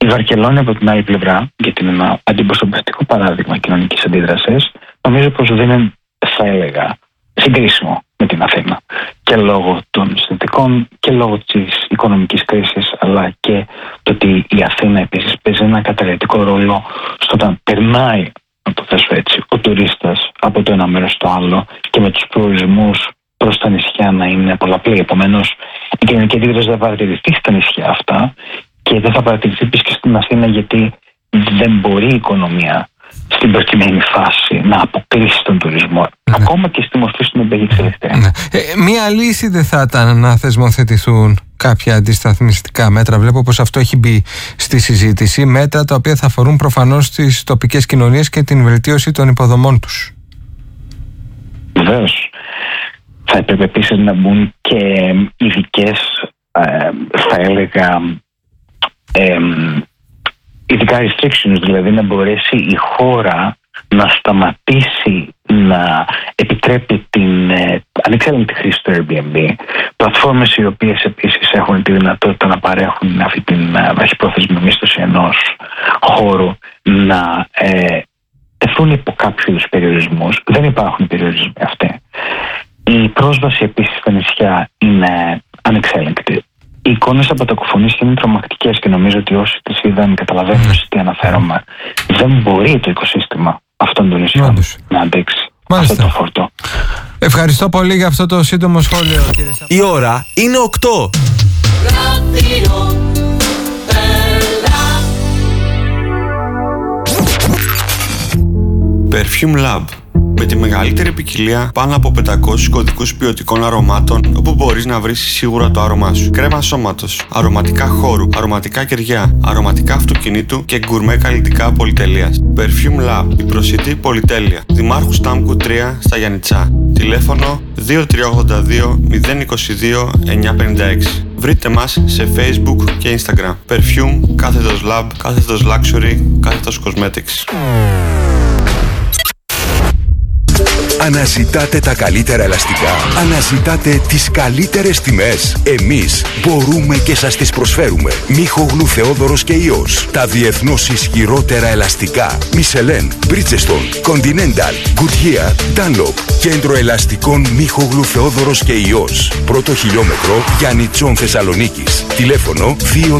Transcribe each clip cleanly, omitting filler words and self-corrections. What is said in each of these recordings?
Η Βαρκελόνη από την άλλη πλευρά, γιατί είναι ένα αντιπροσωπευτικό παράδειγμα κοινωνικής αντίδρασης, νομίζω πως δεν είναι, θα έλεγα, συγκρίσιμο με την Αθήνα. Και λόγω των συνθηκών και λόγω της οικονομικής κρίσης, αλλά και το ότι η Αθήνα επίσης παίζει ένα καταλυτικό ρόλο στο όταν περνάει, να το θέσω έτσι, ο τουρίστας από το ένα μέρος στο άλλο και με τους προορισμούς προς τα νησιά να είναι πολλαπλή. Επομένως, η κοινωνική αντίδραση θα παρατηρηθεί στα νησιά αυτά και δεν θα παρατηρηθεί επίσης και στην Αθήνα, γιατί δεν μπορεί η οικονομία στην προκειμένη φάση να αποκλείσει τον τουρισμό, ακόμα και στη μορφή στην οποία έχει εξελιχθεί. Μία λύση δεν θα ήταν να θεσμοθετηθούν κάποια αντισταθμιστικά μέτρα? Βλέπω πως αυτό έχει μπει στη συζήτηση, μέτρα τα οποία θα αφορούν προφανώς τις τοπικές κοινωνίες και την βελτίωση των υποδομών τους. Βεβαίως. Θα έπρεπε επίσης να μπουν και ειδικές, θα έλεγα, ειδικά restrictions, δηλαδή να μπορέσει η χώρα να σταματήσει να επιτρέπει την ανεξέλεγκτη χρήση του Airbnb. Πλατφόρμες οι οποίες επίσης έχουν τη δυνατότητα να παρέχουν αυτή την βραχυπρόθεσμη μίσθωση ενός χώρου να τεθούν υπό κάποιους περιορισμούς. Δεν υπάρχουν περιορισμοί αυτοί. Η πρόσβαση επίσης στα νησιά είναι ανεξέλεγκτη. Οι εικόνες από τα κουφονίσια είναι τρομακτικές και νομίζω ότι όσοι τις είδαν καταλαβαίνουν τι αναφέρομαι. Δεν μπορεί το οικοσύστημα αυτών των νησιών να αντέξει αυτό το φόρτο. Ευχαριστώ πολύ για αυτό το σύντομο σχόλιο, κύριε Σαπ. Η ώρα είναι 8. Perfume Lab. Με τη μεγαλύτερη ποικιλία πάνω από 500 κωδικούς ποιοτικών αρωμάτων, όπου μπορείς να βρεις σίγουρα το άρωμά σου. Κρέμα σώματος, αρωματικά χώρου, αρωματικά κεριά, αρωματικά αυτοκινήτου και γκουρμέ καλλιτικά πολυτελείας. Perfume Lab, η προσιτή πολυτέλεια. Δημάρχου Στάμκου 3 στα Γιαννιτσά. Τηλέφωνο 2382 022 956. Βρείτε μας σε Facebook και Instagram. Perfume, _ Lab, _ Luxury, _ Cosmetics. Αναζητάτε τα καλύτερα ελαστικά. Αναζητάτε τις καλύτερες τιμές. Εμείς μπορούμε και σας τις προσφέρουμε. Μίχογλου, Θεόδωρος και Ιός. Τα διεθνώς ισχυρότερα ελαστικά. Michelin, Bridgestone, Continental, Goodyear, Dunlop. Κέντρο ελαστικών Μίχογλου, Θεόδωρος και Ιός. Πρώτο χιλιόμετρο Γιάννητσον Θεσσαλονίκης. Τηλέφωνο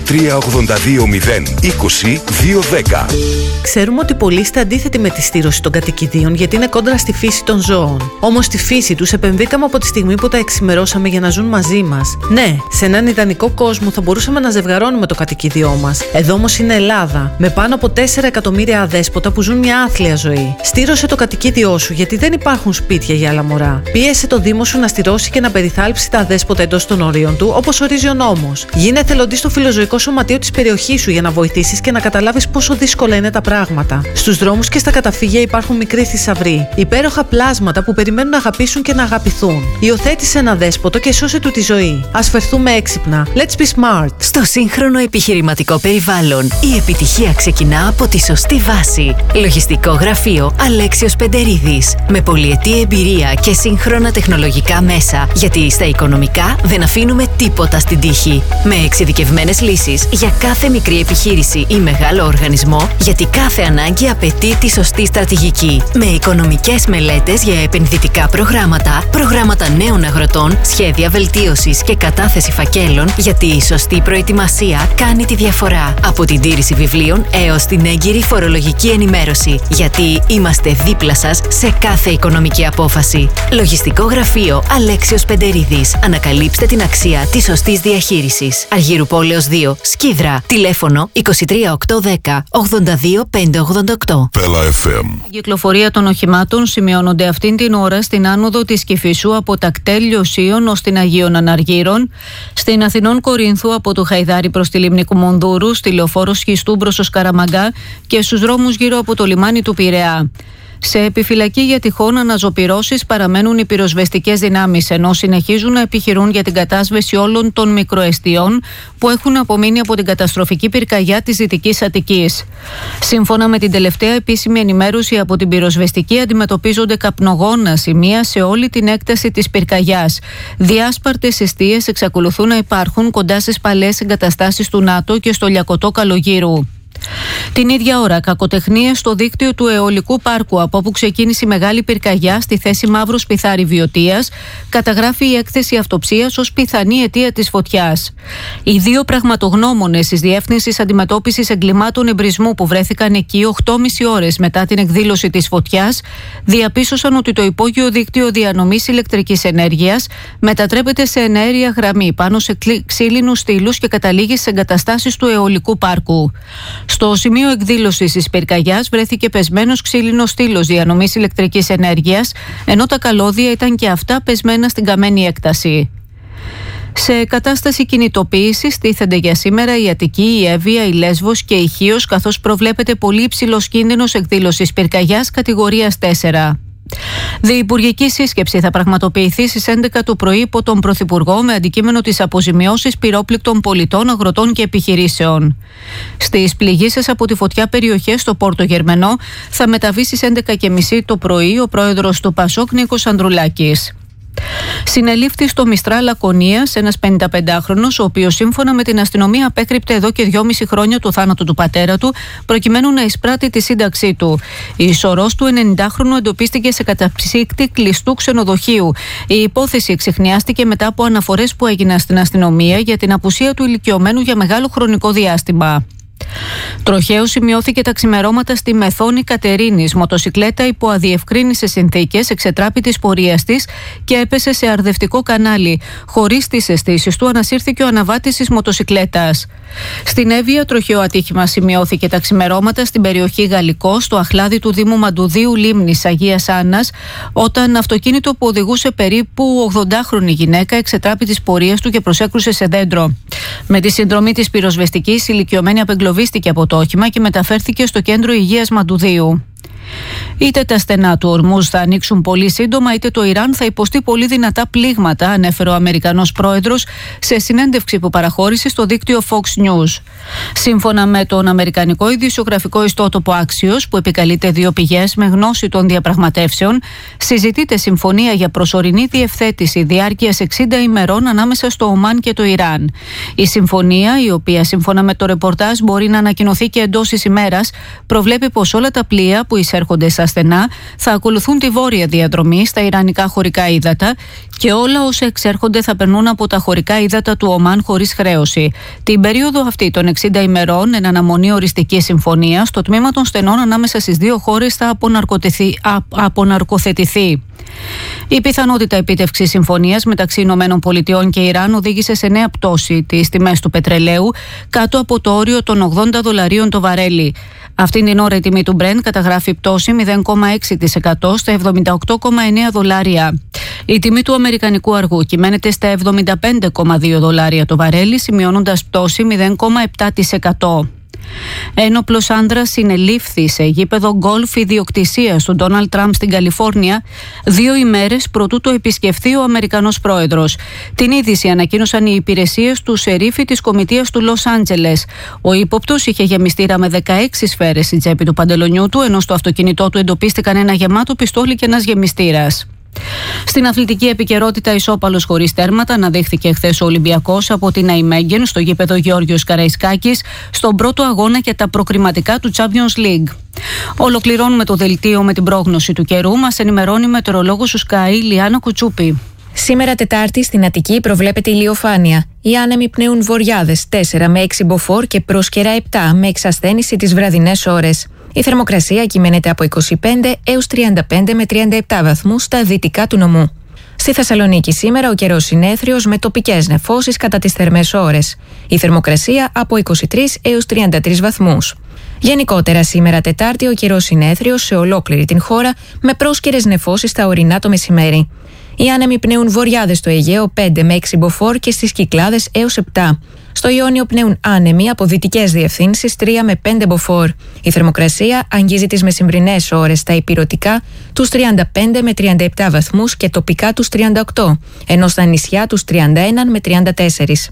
2382 020 210. Ξέρουμε ότι πολλοί είστε αντίθετοι με τη στήρωση των κατοικιδίων γιατί είναι κόντρα στη φύση των ζώων. Όμως στη φύση τους επενδύκαμε από τη στιγμή που τα εξημερώσαμε για να ζουν μαζί μας. Ναι, σε έναν ιδανικό κόσμο θα μπορούσαμε να ζευγαρώνουμε το κατοικίδιό μας. Εδώ όμως είναι Ελλάδα, με πάνω από 4 εκατομμύρια αδέσποτα που ζουν μια άθλια ζωή. Στήρωσε το κατοικίδιό σου γιατί δεν υπάρχουν σπίτια για άλλα μωρά. Πίεσε το Δήμο σου να στηρώσει και να περιθάλψει τα αδέσποτα εντός των ορίων του, όπως ορίζει ο νόμος. Γίνε εθελοντής στο φιλοζωικό σωματείο της περιοχής σου για να βοηθήσεις και να καταλάβεις πόσο δύσκολα είναι τα πράγματα. Στους δρόμους και στα καταφύγια υπάρχουν μικροί θησαυροί. Υπέροχα πλάσματα που περιμένουν να αγαπήσουν και να αγαπηθούν. Υιοθέτησε ένα δέσποτο και σώσε του τη ζωή. Ας φερθούμε έξυπνα. Let's be smart. Στο σύγχρονο επιχειρηματικό περιβάλλον, η επιτυχία ξεκινά από τη σωστή βάση. Λογιστικό γραφείο Αλέξιος Πεντερίδης. Με πολυετή εμπειρία και σύγχρονα τεχνολογικά μέσα. Γιατί στα οικονομικά δεν αφήνουμε τίποτα στην τύχη. Με εξειδικευμένες λύσεις για κάθε μικρή επιχείρηση ή μεγάλο οργανισμό, γιατί κάθε ανάγκη απαιτεί τη σωστή στρατηγική. Με οικονομικές μελέτες για επενδυτικά προγράμματα νέων αγροτών, σχέδια βελτίωσης και κατάθεση φακέλων, γιατί η σωστή προετοιμασία κάνει τη διαφορά. Από την τήρηση βιβλίων έως την έγκυρη φορολογική ενημέρωση, γιατί είμαστε δίπλα σας σε κάθε οικονομική απόφαση. Λογιστικό γραφείο Αλέξιος Πεντερίδης. Ανακαλύψτε την αξία της σωστής διαχείρισης. Αργύρου Πόλεως 2, Σκίδρα. Τηλέφωνο 23810 82 588. Πέλα FM. Η κυκλοφορία των οχημάτων σημειώνονται αυτήν την ώρα στην άνοδο της Κηφισού από τα κτέλ Λιωσίων ως την Αγίων Αναργύρων, στην Αθηνών Κορίνθου από το Χαϊδάρι προς τη Λίμνη Κουμουνδούρου, στη Λεωφόρο Σχιστού προς το Σκαραμαγκά και στους δρόμους γύρω από το λιμάνι του Πειραιά. Σε επιφυλακή για τυχόν αναζωπυρώσεις παραμένουν οι πυροσβεστικές δυνάμεις, ενώ συνεχίζουν να επιχειρούν για την κατάσβεση όλων των μικροεστιών που έχουν απομείνει από την καταστροφική πυρκαγιά της Δυτικής Αττικής. Σύμφωνα με την τελευταία επίσημη ενημέρωση από την πυροσβεστική, αντιμετωπίζονται καπνογόνα σημεία σε όλη την έκταση της πυρκαγιάς. Διάσπαρτες εστίες εξακολουθούν να υπάρχουν κοντά στις παλαιές εγκαταστάσεις του ΝΑΤΟ και στο Λιακωτό Καλογύρου. Την ίδια ώρα, κακοτεχνίες στο δίκτυο του αιωλικού πάρκου, από όπου ξεκίνησε η μεγάλη πυρκαγιά στη θέση Μαύρος Πιθάρη Βιωτίας, καταγράφει η έκθεση αυτοψίας ως πιθανή αιτία της φωτιάς. Οι δύο πραγματογνώμονες της Διεύθυνσης Αντιμετώπισης Εγκλημάτων Εμπρισμού που βρέθηκαν εκεί 8,5 ώρες μετά την εκδήλωση της φωτιάς, διαπίστωσαν ότι το υπόγειο δίκτυο διανομής ηλεκτρικής ενέργειας μετατρέπεται σε εναέρια γραμμή πάνω σε ξύλινους στήλους και καταλήγει σε εγκαταστάσεις του αιωλικού πάρκου. Στο σημείο εκδήλωσης της πυρκαγιάς βρέθηκε πεσμένος ξύλινος στήλος διανομής ηλεκτρικής ενέργειας, ενώ τα καλώδια ήταν και αυτά πεσμένα στην καμένη έκταση. Σε κατάσταση κινητοποίησης τίθενται για σήμερα η Αττική, η Εύβοια, η Λέσβος και η Χίος, καθώς προβλέπεται πολύ υψηλός κίνδυνος εκδήλωσης πυρκαγιάς κατηγορίας 4. Διυπουργική σύσκεψη θα πραγματοποιηθεί στις 11 το πρωί υπό τον Πρωθυπουργό με αντικείμενο τις αποζημιώσεις πυρόπληκτων πολιτών, αγροτών και επιχειρήσεων. Στις πληγήσεις από τη φωτιά περιοχές στο Πόρτο Γερμενό θα μεταβεί στις 11.30 το πρωί ο πρόεδρος του Πασόκ Νίκος Ανδρουλάκης. Συνελήφθη στο Μιστρά Λακωνίας ένας 55χρονος, ο οποίος σύμφωνα με την αστυνομία απέκρυπτε εδώ και 2,5 χρόνια το θάνατο του πατέρα του, προκειμένου να εισπράττει τη σύνταξή του. Η σωρός του 90χρονου εντοπίστηκε σε καταψύκτη κλειστού ξενοδοχείου. Η υπόθεση εξιχνιάστηκε μετά από αναφορές που έγιναν στην αστυνομία για την απουσία του ηλικιωμένου για μεγάλο χρονικό διάστημα. Τροχαίο σημειώθηκε τα ξημερώματα στη Μεθόνη Κατερίνης. Μοτοσικλέτα υπό αδιευκρίνησες συνθήκες εξετράπη της πορείας της και έπεσε σε αρδευτικό κανάλι. Χωρίς τις αισθήσεις του ανασύρθηκε ο αναβάτης της μοτοσικλέτας. Στην Εύβοια, τροχαίο ατύχημα σημειώθηκε τα ξημερώματα στην περιοχή Γαλλικό, στο αχλάδι του Δήμου Μαντουδίου Λίμνης Αγίας Άννας, όταν αυτοκίνητο που οδηγούσε περίπου 80χρονη γυναίκα εξετράπη της πορείας του και προσέκρουσε σε δέντρο. Με τη συνδρομή της πυροσβεστικής, η ηλικιωμένη απεγκλωβίστηκε από το όχημα και μεταφέρθηκε στο κέντρο υγείας Μαντουδίου. Είτε τα στενά του Ορμούζ θα ανοίξουν πολύ σύντομα, είτε το Ιράν θα υποστεί πολύ δυνατά πλήγματα, ανέφερε ο Αμερικανός πρόεδρος σε συνέντευξη που παραχώρησε στο δίκτυο Fox News. Σύμφωνα με τον Αμερικανικό ειδησιογραφικό ιστότοπο Axios, που επικαλείται δύο πηγές με γνώση των διαπραγματεύσεων, συζητείται συμφωνία για προσωρινή διευθέτηση διάρκειας 60 ημερών ανάμεσα στο Ομάν και το Ιράν. Η συμφωνία, η οποία σύμφωνα με το ρεπορτάζ μπορεί να ανακοινωθεί και εντός της ημέρας, προβλέπει πως όλα τα πλοία που εισέρχονται στα στενά θα ακολουθούν τη βόρεια διαδρομή στα ιρανικά χωρικά ύδατα και όλα όσα εξέρχονται θα περνούν από τα χωρικά ύδατα του Ομάν χωρίς χρέωση. Την περίοδο αυτή των 60 ημερών, εν αναμονή οριστικής συμφωνίας, το τμήμα των στενών ανάμεσα στις δύο χώρες θα αποναρκοθετηθεί. Η πιθανότητα επίτευξης συμφωνίας μεταξύ ΗΠΑ και Ιράν οδήγησε σε νέα πτώση τις τιμές του πετρελαίου κάτω από το όριο των $80 το βαρέλι. Αυτήν την ώρα η τιμή του Brent καταγράφει πτώση 0,6% στα $78,9. Η τιμή του αμερικανικού αργού κυμαίνεται στα $75,2 το βαρέλι, σημειώνοντας πτώση 0,7%. Ένοπλος άνδρας συνελήφθη σε γήπεδο γκολφ ιδιοκτησίας του Ντόναλντ Τραμπ στην Καλιφόρνια 2 ημέρες προτού το επισκεφθεί ο Αμερικανός πρόεδρος. Την είδηση ανακοίνωσαν οι υπηρεσίες του σερίφη της κομιτείας του Λος Άντζελες. Ο ύποπτος είχε γεμιστήρα με 16 σφαίρες στην τσέπη του παντελονιού του, ενώ στο αυτοκίνητό του εντοπίστηκαν ένα γεμάτο πιστόλι και ένας γεμιστήρας. Στην αθλητική επικαιρότητα, ισόπαλος χωρίς τέρματα αναδείχθηκε χθες ο Ολυμπιακός από την Αϊμέγγεν στο γήπεδο Γεώργιος Καραϊσκάκης στον πρώτο αγώνα για τα προκριματικά του Champions League. Ολοκληρώνουμε το δελτίο με την πρόγνωση του καιρού. Μας ενημερώνει η μετεωρολόγος του Sky, Λιάννα Κουτσούπη. Σήμερα Τετάρτη στην Αττική προβλέπεται ηλιοφάνεια. Οι άνεμοι πνέουν βορειάδες 4 με 6 μποφόρ και πρόσκαιρα 7 με εξασθένηση τις βραδινές ώρες. Η θερμοκρασία κυμαίνεται από 25 έως 35 με 37 βαθμούς στα δυτικά του νομού. Στη Θεσσαλονίκη σήμερα ο καιρός συνέθριος με τοπικές νεφώσεις κατά τις θερμές ώρες. Η θερμοκρασία από 23 έως 33 βαθμούς. Γενικότερα σήμερα Τετάρτη ο καιρός συνέθριος σε ολόκληρη την χώρα με πρόσκαιρες νεφώσεις στα ορεινά το μεσημέρι. Οι άνεμοι πνέουν βορειάδες στο Αιγαίο 5 με 6 μποφόρ και στις Κυκλάδες έως 7. Στο Ιόνιο πνέουν άνεμοι από δυτικές διευθύνσεις 3 με 5 μποφόρ. Η θερμοκρασία αγγίζει τις μεσημβρινές ώρες στα ηπειρωτικά τους 35 με 37 βαθμούς και τοπικά τους 38, ενώ στα νησιά τους 31 με 34.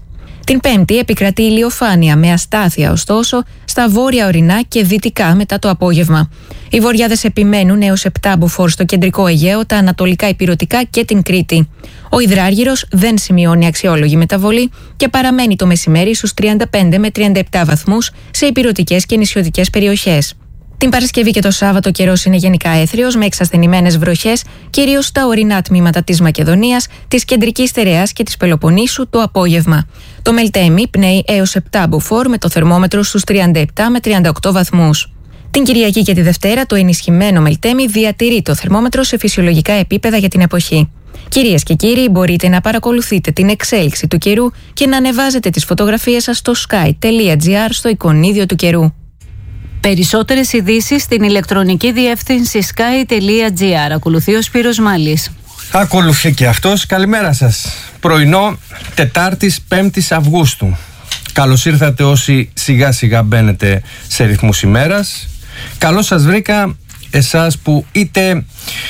Την Πέμπτη επικρατεί ηλιοφάνεια με αστάθεια ωστόσο στα βόρεια ορεινά και δυτικά μετά το απόγευμα. Οι βοριάδες επιμένουν έως 7 μποφόρ στο κεντρικό Αιγαίο, τα ανατολικά ηπειρωτικά και την Κρήτη. Ο υδράργυρος δεν σημειώνει αξιόλογη μεταβολή και παραμένει το μεσημέρι στους 35 με 37 βαθμούς σε ηπειρωτικές και νησιωτικές περιοχές. Την Παρασκευή και το Σάββατο καιρός είναι γενικά έθριος με εξασθενημένες βροχές, κυρίως στα ορεινά τμήματα της Μακεδονίας, της Κεντρικής Στερεάς και της Πελοποννήσου το απόγευμα. Το Μελτέμι πνέει έως 7 μποφόρ με το θερμόμετρο στους 37 με 38 βαθμούς. Την Κυριακή και τη Δευτέρα το ενισχυμένο Μελτέμι διατηρεί το θερμόμετρο σε φυσιολογικά επίπεδα για την εποχή. Κυρίες και κύριοι, μπορείτε να παρακολουθείτε την εξέλιξη του καιρού και να ανεβάζετε τις φωτογραφίες σας στο sky.gr στο εικονίδιο του καιρού. Περισσότερες ειδήσεις στην ηλεκτρονική διεύθυνση sky.gr. Ακολουθεί ο Σπύρος Μάλης. Ακολουθεί και αυτός. Καλημέρα σας. Πρωινό Τετάρτης 5ης Αυγούστου. Καλώς ήρθατε όσοι σιγά σιγά μπαίνετε σε ρυθμούς ημέρας. Καλώς σας βρήκα εσάς που είτε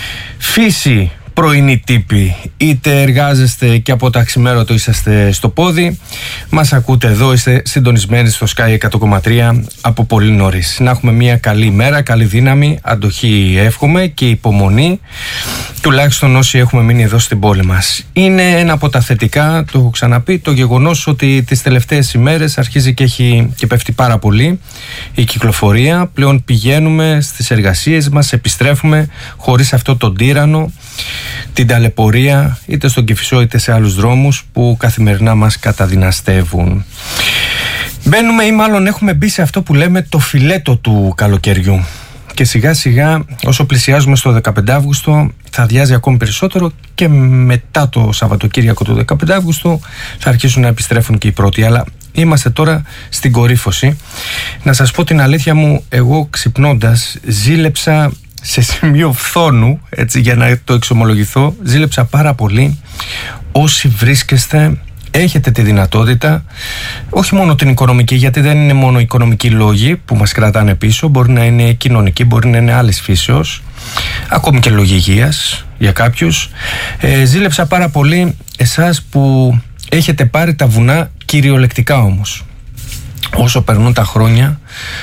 φύση πρωινή τύπη, είτε εργάζεστε και από τα ξημέρωτο είσαστε στο πόδι. Μας ακούτε εδώ, είστε συντονισμένοι στο Sky 100,3 από πολύ νωρίς. Να έχουμε μια καλή ημέρα, καλή δύναμη, αντοχή εύχομαι και υπομονή, τουλάχιστον όσοι έχουμε μείνει εδώ στην πόλη μας. Είναι ένα από τα θετικά, το έχω ξαναπεί, το γεγονός ότι τις τελευταίες ημέρες αρχίζει και έχει και πέφτει πάρα πολύ η κυκλοφορία. Πλέον πηγαίνουμε στις εργασίες μας, επιστρέφουμε χωρίς αυτό τον τύρανο, την ταλαιπωρία, είτε στον Κηφισό είτε σε άλλους δρόμους που καθημερινά μας καταδυναστεύουν. Μπαίνουμε ή μάλλον έχουμε μπει σε αυτό που λέμε το φιλέτο του καλοκαιριού. Και σιγά σιγά όσο πλησιάζουμε στο 15 Αύγουστο θα αδειάζει ακόμη περισσότερο και μετά το Σαββατοκύριακο του 15 Αύγουστο θα αρχίσουν να επιστρέφουν και οι πρώτοι. Αλλά είμαστε τώρα στην κορύφωση. Να σας πω την αλήθεια μου, εγώ ξυπνώντας ζήλεψα σε σημείο φθόνου, έτσι, για να το εξομολογηθώ, ζήλεψα πάρα πολύ. Όσοι βρίσκεστε, έχετε τη δυνατότητα, όχι μόνο την οικονομική, γιατί δεν είναι μόνο οικονομικοί λόγοι που μας κρατάνε πίσω, μπορεί να είναι κοινωνικοί, μπορεί να είναι άλλης φύσεως, ακόμη και λόγοι υγείας για κάποιους. Ζήλεψα πάρα πολύ εσάς που έχετε πάρει τα βουνά κυριολεκτικά όμως. Όσο περνούν τα χρόνια,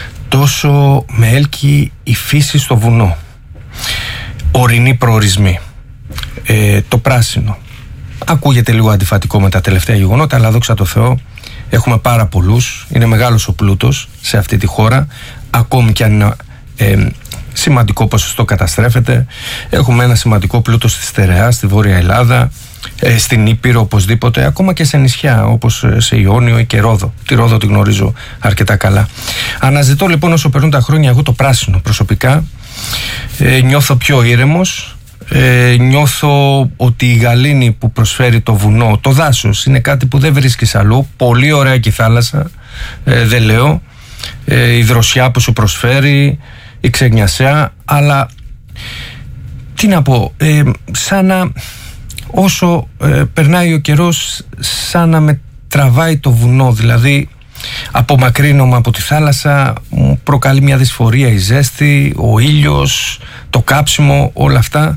τόσο με έλκει η φύση στο βουνό. Ορεινοί προορισμοί, το πράσινο. Ακούγεται λίγο αντιφατικό με τα τελευταία γεγονότα, αλλά δόξα τω Θεώ έχουμε πάρα πολλούς. Είναι μεγάλος ο πλούτος σε αυτή τη χώρα, ακόμη και αν είναι σημαντικό ποσοστό καταστρέφεται. Έχουμε ένα σημαντικό πλούτο στη Στερεά, στη Βόρεια Ελλάδα, στην Ήπειρο οπωσδήποτε, ακόμα και σε νησιά όπως σε Ιόνιο ή και Ρόδο. Τη Ρόδο τη γνωρίζω αρκετά καλά. Αναζητώ λοιπόν όσο περνούν τα χρόνια εγώ το πράσινο προσωπικά. Νιώθω πιο ήρεμος. Νιώθω ότι η γαλήνη που προσφέρει το βουνό, το δάσος, είναι κάτι που δεν βρίσκεις αλλού. Πολύ ωραία και η θάλασσα, δεν λέω. Η δροσιά που σου προσφέρει, η ξενιασιά, αλλά τι να πω, σαν να όσο περνάει ο καιρός σαν να με τραβάει το βουνό, δηλαδή απομακρύνομαι από τη θάλασσα, μου προκαλεί μια δυσφορία η ζέστη, ο ήλιος, το κάψιμο, όλα αυτά.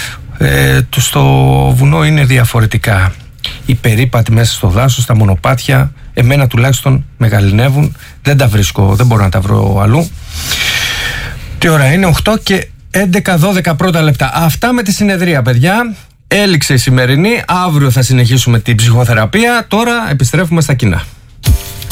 Στο βουνό είναι διαφορετικά. Οι περίπατοι μέσα στο δάσος, τα μονοπάτια, εμένα τουλάχιστον με γαληνεύουν, δεν τα βρίσκω, δεν μπορώ να τα βρω αλλού. Τι ώρα είναι? 8 και 11-12 πρώτα λεπτά. Αυτά με τη συνεδρία, παιδιά. Έληξε η σημερινή, αύριο θα συνεχίσουμε την ψυχοθεραπεία, τώρα επιστρέφουμε στα κοινά.